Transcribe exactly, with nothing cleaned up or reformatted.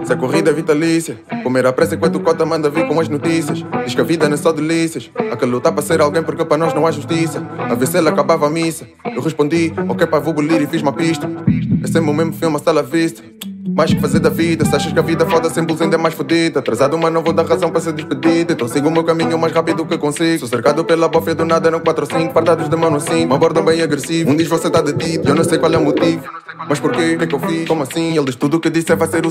Se a corrida é vitalícia, comer à pressa enquanto o cota manda vir com as notícias. Diz que a vida não é só delícias, há que lutar para ser alguém porque para nós não há justiça. A ver se ela acabava a missa, eu respondi, ok pá, vou bolir e fiz uma pista. Esse é o mesmo filme, hasta la vista. Mais que fazer da vida, se achas que a vida foda sem blues ainda é mais fodida. Atrasado mas não vou dar razão para ser despedido, então sigo o meu caminho o mais rápido que consigo. Sou cercado pela bofia do nada, eram quatro ou cinco fardados de mão assim, me abordam bem agressivo. Um diz você tá detido, eu não sei qual é o motivo, mas porquê, o que é que eu fiz, como assim? Ele diz tudo o que disse é vai ser o